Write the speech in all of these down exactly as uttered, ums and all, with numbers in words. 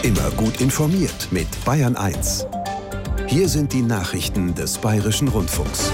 Immer gut informiert mit Bayern eins. Hier sind die Nachrichten des Bayerischen Rundfunks.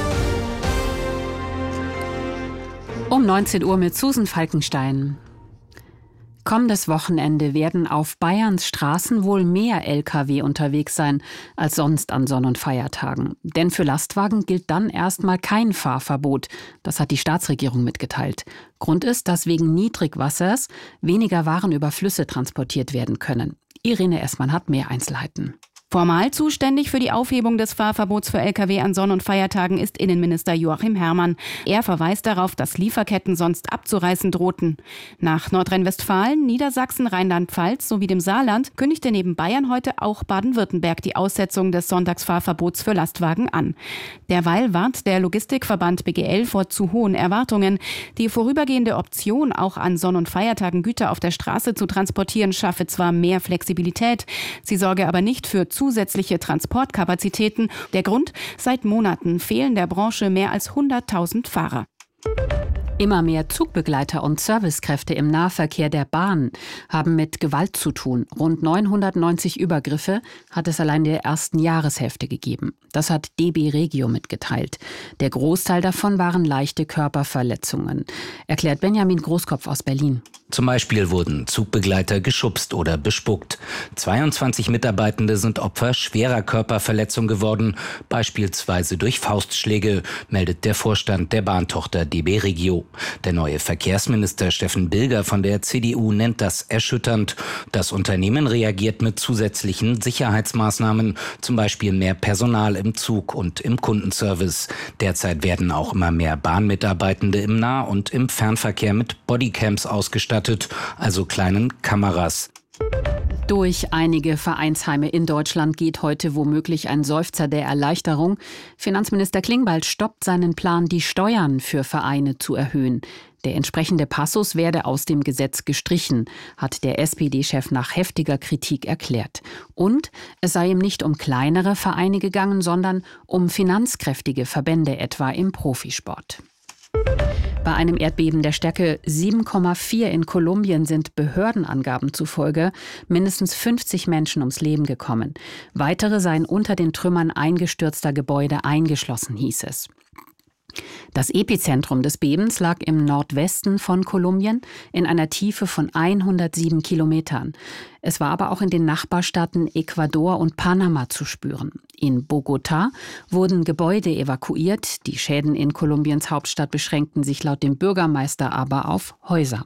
Um neunzehn Uhr mit Susan Falkenstein. Kommendes Wochenende werden auf Bayerns Straßen wohl mehr L K W unterwegs sein als sonst an Sonn- und Feiertagen. Denn für Lastwagen gilt dann erstmal kein Fahrverbot. Das hat die Staatsregierung mitgeteilt. Grund ist, dass wegen Niedrigwassers weniger Waren über Flüsse transportiert werden können. Irene Essmann hat mehr Einzelheiten. Formal zuständig für die Aufhebung des Fahrverbots für L K W an Sonn- und Feiertagen ist Innenminister Joachim Herrmann. Er verweist darauf, dass Lieferketten sonst abzureißen drohten. Nach Nordrhein-Westfalen, Niedersachsen, Rheinland-Pfalz sowie dem Saarland kündigte neben Bayern heute auch Baden-Württemberg die Aussetzung des Sonntagsfahrverbots für Lastwagen an. Derweil warnt der Logistikverband B G L vor zu hohen Erwartungen. Die vorübergehende Option, auch an Sonn- und Feiertagen Güter auf der Straße zu transportieren, schaffe zwar mehr Flexibilität, sie sorge aber nicht für zusätzliche Transportkapazitäten. Der Grund: Seit Monaten fehlen der Branche mehr als hunderttausend Fahrer. Immer mehr Zugbegleiter und Servicekräfte im Nahverkehr der Bahn haben mit Gewalt zu tun. Rund neunhundertneunzig Übergriffe hat es allein in der ersten Jahreshälfte gegeben. Das hat D B Regio mitgeteilt. Der Großteil davon waren leichte Körperverletzungen, erklärt Benjamin Großkopf aus Berlin. Zum Beispiel wurden Zugbegleiter geschubst oder bespuckt. zweiundzwanzig Mitarbeitende sind Opfer schwerer Körperverletzung geworden, beispielsweise durch Faustschläge, meldet der Vorstand der Bahntochter D B Regio. Der neue Verkehrsminister Steffen Bilger von der C D U nennt das erschütternd. Das Unternehmen reagiert mit zusätzlichen Sicherheitsmaßnahmen, zum Beispiel mehr Personal im Zug und im Kundenservice. Derzeit werden auch immer mehr Bahnmitarbeitende im Nah- und im Fernverkehr mit Bodycams ausgestattet, also kleinen Kameras. Durch einige Vereinsheime in Deutschland geht heute womöglich ein Seufzer der Erleichterung. Finanzminister Klingbeil stoppt seinen Plan, die Steuern für Vereine zu erhöhen. Der entsprechende Passus werde aus dem Gesetz gestrichen, hat der S P D-Chef nach heftiger Kritik erklärt. Und es sei ihm nicht um kleinere Vereine gegangen, sondern um finanzkräftige Verbände, etwa im Profisport. Bei einem Erdbeben der Stärke sieben Komma vier in Kolumbien sind Behördenangaben zufolge mindestens fünfzig Menschen ums Leben gekommen. Weitere seien unter den Trümmern eingestürzter Gebäude eingeschlossen, hieß es. Das Epizentrum des Bebens lag im Nordwesten von Kolumbien in einer Tiefe von hundertsieben Kilometern. Es war aber auch in den Nachbarstaaten Ecuador und Panama zu spüren. In Bogotá wurden Gebäude evakuiert. Die Schäden in Kolumbiens Hauptstadt beschränkten sich laut dem Bürgermeister aber auf Häuser.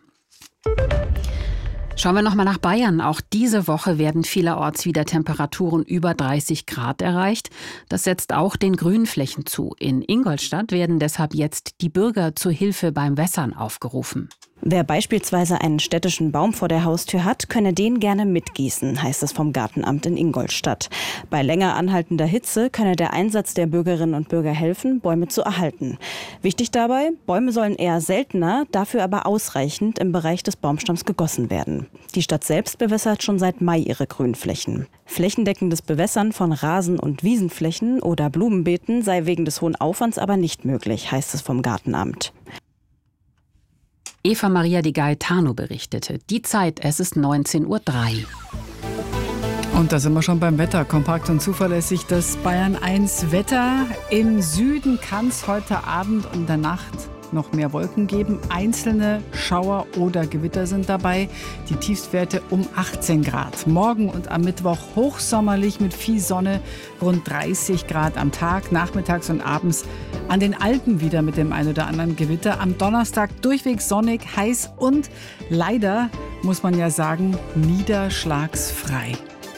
Schauen wir noch mal nach Bayern. Auch diese Woche werden vielerorts wieder Temperaturen über dreißig Grad erreicht. Das setzt auch den Grünflächen zu. In Ingolstadt werden deshalb jetzt die Bürger zur Hilfe beim Wässern aufgerufen. Wer beispielsweise einen städtischen Baum vor der Haustür hat, könne den gerne mitgießen, heißt es vom Gartenamt in Ingolstadt. Bei länger anhaltender Hitze könne der Einsatz der Bürgerinnen und Bürger helfen, Bäume zu erhalten. Wichtig dabei: Bäume sollen eher seltener, dafür aber ausreichend im Bereich des Baumstamms gegossen werden. Die Stadt selbst bewässert schon seit Mai ihre Grünflächen. Flächendeckendes Bewässern von Rasen- und Wiesenflächen oder Blumenbeeten sei wegen des hohen Aufwands aber nicht möglich, heißt es vom Gartenamt. Eva Maria Di Gaetano berichtete. Die Zeit, es ist neunzehn Uhr drei. Und da sind wir schon beim Wetter. Kompakt und zuverlässig das Bayern eins Wetter. Im Süden kann es heute Abend und in der Nacht noch mehr Wolken geben. Einzelne Schauer oder Gewitter sind dabei. Die Tiefstwerte um achtzehn Grad. Morgen und am Mittwoch hochsommerlich mit viel Sonne, rund dreißig Grad am Tag. Nachmittags und abends an den Alpen wieder mit dem ein oder anderen Gewitter. Am Donnerstag durchweg sonnig, heiß und leider, muss man ja sagen, niederschlagsfrei.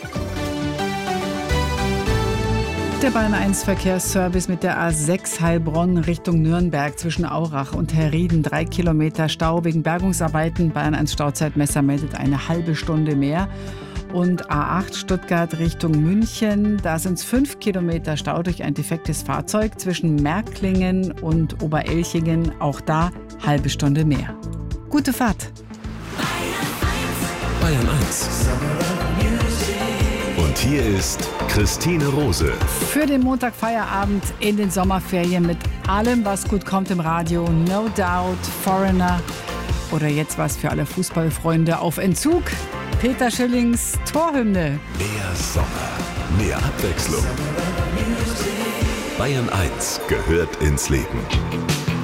Der Bayern eins Verkehrsservice mit der A sechs Heilbronn Richtung Nürnberg zwischen Aurach und Herrieden. Drei Kilometer Stau wegen Bergungsarbeiten. Bayern eins Stauzeitmesser meldet eine halbe Stunde mehr. Und A acht Stuttgart Richtung München. Da sind es fünf Kilometer Stau durch ein defektes Fahrzeug zwischen Märklingen und Oberelchingen. Auch da halbe Stunde mehr. Gute Fahrt. Bayern eins. Und hier ist Christine Rose. Für den Montag Feierabend in den Sommerferien mit allem, was gut kommt im Radio. No Doubt, Foreigner oder jetzt was für alle Fußballfreunde auf Entzug. Peter Schillings Torhymne. Mehr Sommer, mehr Abwechslung. Bayern eins gehört ins Leben.